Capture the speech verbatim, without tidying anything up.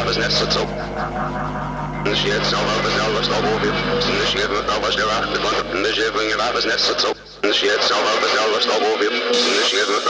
ravensnet tot op. Initiëert zelf over zelf stap over. Initiëert met alles erachter van. Initiëert van je ravensnet tot op. Initiëert zelf over zelf stap over. Initiëert met